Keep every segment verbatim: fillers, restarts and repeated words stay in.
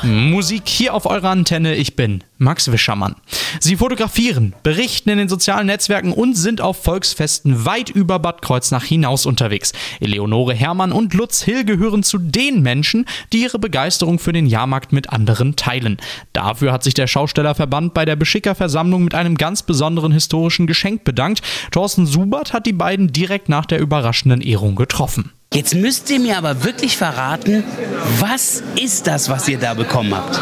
Musik hier auf eurer Antenne. Ich bin Max Wischermann. Sie fotografieren, berichten in den sozialen Netzwerken und sind auf Volksfesten weit über Bad Kreuznach hinaus unterwegs. Eleonore Herrmann und Lutz Hill gehören zu den Menschen, die ihre Begeisterung für den Jahrmarkt mit anderen teilen. Dafür hat sich der Schaustellerverband bei der Beschickerversammlung mit einem ganz besonderen historischen Geschenk bedankt. Thorsten Subert hat die beiden direkt nach der überraschenden Ehrung getroffen. Jetzt müsst ihr mir aber wirklich verraten, was ist das, was ihr da bekommen habt?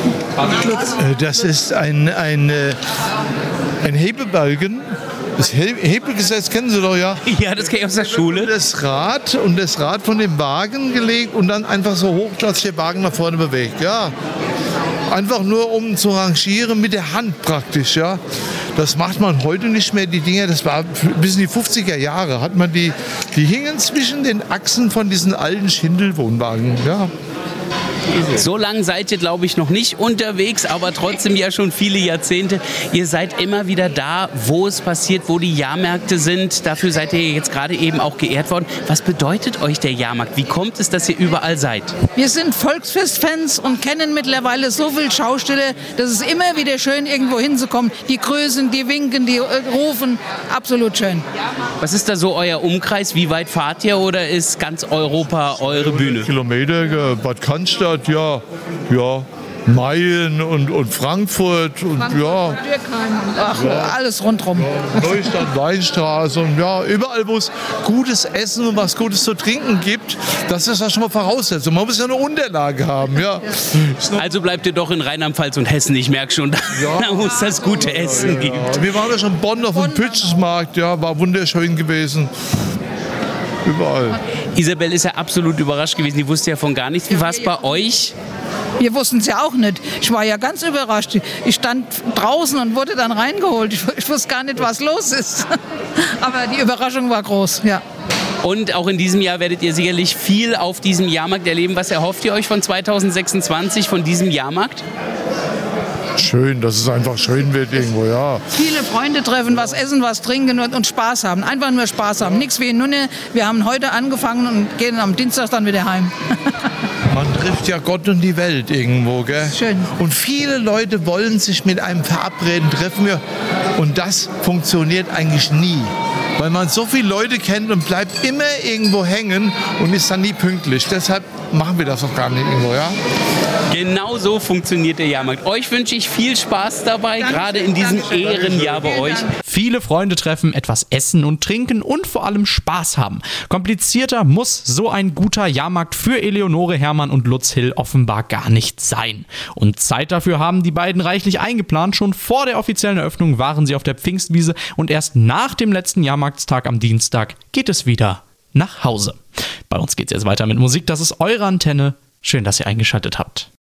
Das ist ein, ein, ein Hebebalken. Das Hebegesetz kennen Sie doch, ja? Ja, das kenne ich aus der Schule. Das Rad und das Rad von dem Wagen gelegt und dann einfach so hoch, dass sich der Wagen nach vorne bewegt, ja. Einfach nur, um zu rangieren mit der Hand praktisch, ja. Das macht man heute nicht mehr, die Dinger, das war bis in die fünfziger Jahre, hat man die, die hingen zwischen den Achsen von diesen alten Schindelwohnwagen, ja. So lange seid ihr, glaube ich, noch nicht unterwegs, aber trotzdem ja schon viele Jahrzehnte. Ihr seid immer wieder da, wo es passiert, wo die Jahrmärkte sind. Dafür seid ihr jetzt gerade eben auch geehrt worden. Was bedeutet euch der Jahrmarkt? Wie kommt es, dass ihr überall seid? Wir sind Volksfestfans und kennen mittlerweile so viele Schausteller, dass es immer wieder schön irgendwo hinzukommen. Die grüßen, die winken, die rufen. Absolut schön. Was ist da so euer Umkreis? Wie weit fahrt ihr oder ist ganz Europa eure Bühne? Kilometer, Bad Cannstatt, ja, ja, Mayen und, und Frankfurt und Frankfurt, ja. Ach, ja. Alles rundherum. Ja, Neustadt, Weinstraße und ja, überall, wo es gutes Essen und was Gutes zu trinken gibt, das ist ja schon mal Voraussetzung. Man muss ja eine Unterlage haben, ja. Also bleibt ihr doch in Rheinland-Pfalz und Hessen, ich merke schon, da, ja, da muss das gute Essen ja, geben. Ja. Wir waren ja schon in Bonn auf dem Pützesmarkt, ja, war wunderschön gewesen. Überall. Isabel ist ja absolut überrascht gewesen, die wusste ja von gar nichts. Wie war es bei euch? Wir wussten es ja auch nicht. Ich war ja ganz überrascht. Ich stand draußen und wurde dann reingeholt. Ich, ich wusste gar nicht, was los ist. Aber die Überraschung war groß, ja. Und auch in diesem Jahr werdet ihr sicherlich viel auf diesem Jahrmarkt erleben. Was erhofft ihr euch von zweitausendsechsundzwanzig, von diesem Jahrmarkt? Schön, dass es einfach schön wird irgendwo, ja. Viele Freunde treffen, was essen, was trinken und, und Spaß haben. Einfach nur Spaß haben. Nichts wie Nunne. Wir haben heute angefangen und gehen am Dienstag dann wieder heim. Man trifft ja Gott und die Welt irgendwo, gell? Schön. Und viele Leute wollen sich mit einem verabreden, treffen wir. Und das funktioniert eigentlich nie. Weil man so viele Leute kennt und bleibt immer irgendwo hängen und ist dann nie pünktlich. Deshalb machen wir das auch gar nicht irgendwo, ja? Genau so funktioniert der Jahrmarkt. Euch wünsche ich viel Spaß dabei, Dankeschön, gerade in diesem Dankeschön, Ehrenjahr bei euch. Viele Freunde treffen, etwas essen und trinken und vor allem Spaß haben. Komplizierter muss so ein guter Jahrmarkt für Eleonore Herrmann und Lutz Hill offenbar gar nicht sein. Und Zeit dafür haben die beiden reichlich eingeplant. Schon vor der offiziellen Eröffnung waren sie auf der Pfingstwiese und erst nach dem letzten Jahrmarktstag am Dienstag geht es wieder nach Hause. Bei uns geht es jetzt weiter mit Musik. Das ist eure Antenne. Schön, dass ihr eingeschaltet habt.